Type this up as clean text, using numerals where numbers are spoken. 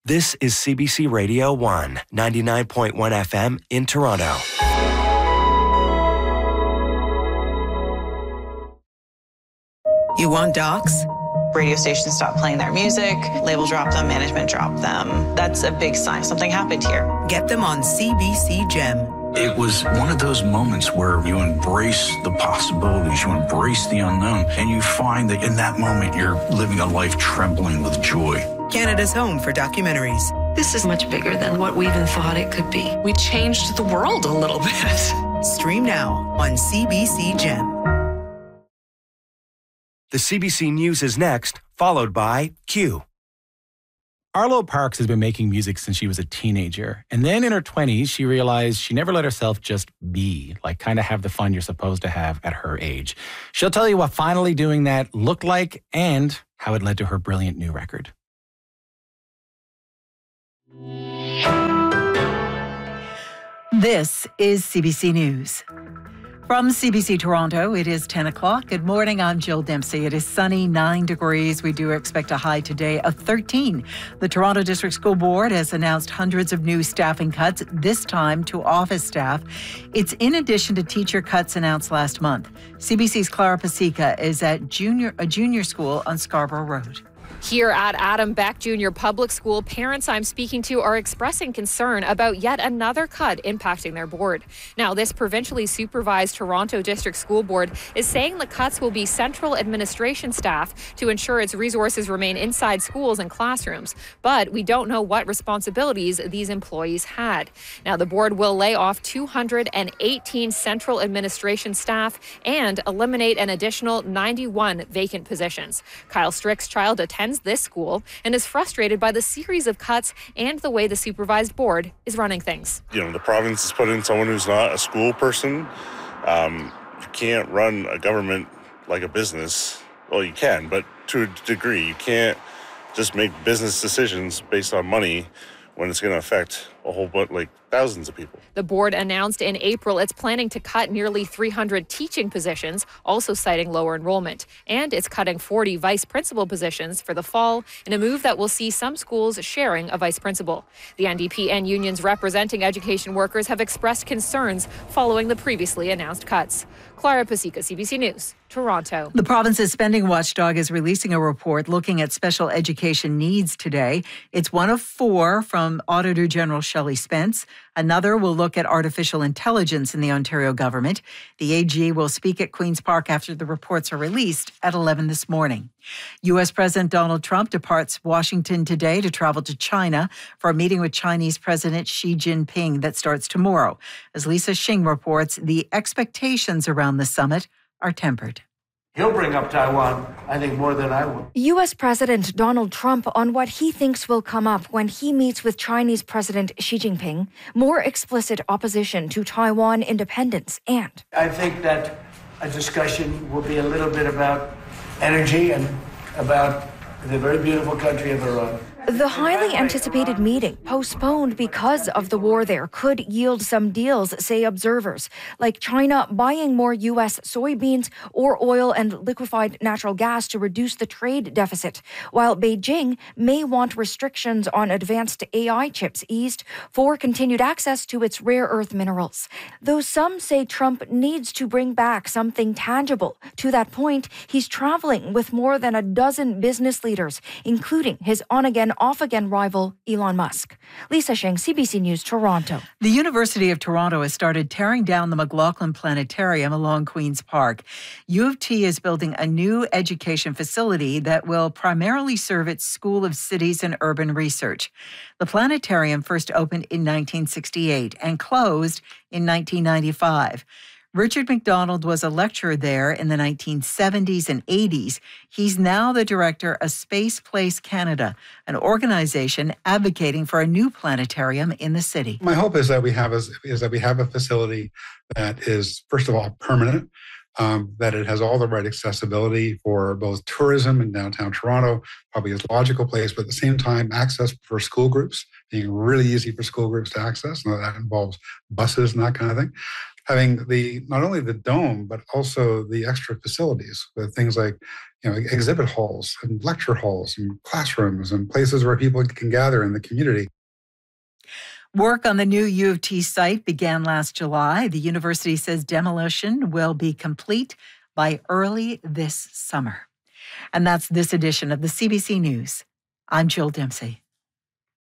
This is CBC Radio 1, 99.1 FM in Toronto. You want docs? Radio stations stop playing their music, label drop them, management drop them. That's a big sign something happened here. Get them on CBC Gem. It was one of those moments where you embrace the possibilities, you embrace the unknown, and you find that in that moment you're living a life trembling with joy. Canada's home for documentaries. This is much bigger than what we even thought it could be. We changed the world a little bit. Stream now on CBC Gem. The CBC News is next, followed by Q. Arlo Parks has been making music since she was a teenager. And then in her 20s, she realized she never let herself just be, like kind of have the fun you're supposed to have at her age. She'll tell you what finally doing that looked like and how it led to her brilliant new record. This is CBC News. From CBC Toronto, it is 10 o'clock. Good morning, I'm Jill Dempsey. It is sunny, 9 degrees. We do expect a high today of 13. The Toronto District School Board has announced hundreds of new staffing cuts, this time to office staff. It's in addition to teacher cuts announced last month. CBC's Clara Pasica is at a junior school on Scarborough Road. Here at Adam Beck Junior Public School, parents I'm speaking to are expressing concern about yet another cut impacting their board. Now, this provincially supervised Toronto District School Board is saying the cuts will be central administration staff to ensure its resources remain inside schools and classrooms. But we don't know what responsibilities these employees had. Now, the board will lay off 218 central administration staff and eliminate an additional 91 vacant positions. Kyle Strick's child attends this school and is frustrated by the series of cuts and the way the supervised board is running things. You know, the province has put in someone who's not a school person. You can't run a government like a business. Well, you can, but to a degree. You can't just make business decisions based on money when it's going to affect a whole bunch, like thousands of people. The board announced in April it's planning to cut nearly 300 teaching positions, also citing lower enrollment. And it's cutting 40 vice principal positions for the fall in a move that will see some schools sharing a vice principal. The NDP and unions representing education workers have expressed concerns following the previously announced cuts. Clara Pasica, CBC News, Toronto. The province's spending watchdog is releasing a report looking at special education needs today. It's one of 4 from Auditor General Shelley Spence. Another will look at artificial intelligence in the Ontario government. The AG will speak at Queen's Park after the reports are released at 11 this morning. U.S. President Donald Trump departs Washington today to travel to China for a meeting with Chinese President Xi Jinping that starts tomorrow. As Lisa Shing reports, the expectations around the summit are tempered. He'll bring up Taiwan, I think, more than I will. U.S. President Donald Trump on what he thinks will come up when he meets with Chinese President Xi Jinping, more explicit opposition to Taiwan independence, and I think that a discussion will be a little bit about energy and about the very beautiful country of Iran. The highly anticipated meeting, postponed because of the war there, could yield some deals, say observers, like China buying more U.S. soybeans or oil and liquefied natural gas to reduce the trade deficit, while Beijing may want restrictions on advanced AI chips eased for continued access to its rare earth minerals. Though some say Trump needs to bring back something tangible. To that point, he's traveling with more than a dozen business leaders, including his on-again, off-again rival, Elon Musk. Lisa Shing, CBC News, Toronto. The University of Toronto has started tearing down the McLaughlin Planetarium along Queen's Park. U of T is building a new education facility that will primarily serve its School of Cities and Urban Research. The planetarium first opened in 1968 and closed in 1995. Richard McDonald was a lecturer there in the 1970s and 80s. He's now the director of Space Place Canada, an organization advocating for a new planetarium in the city. My hope is that we have a facility that is, first of all, permanent, that it has all the right accessibility for both tourism in downtown Toronto, probably a logical place, but at the same time, access for school groups, being really easy for school groups to access. Now, that involves buses and that kind of thing. having not only the dome, but also the extra facilities with things like, exhibit halls and lecture halls and classrooms and places where people can gather in the community. Work on the new U of T site began last July. The university says demolition will be complete by early this summer. And that's this edition of the CBC News. I'm Jill Dempsey.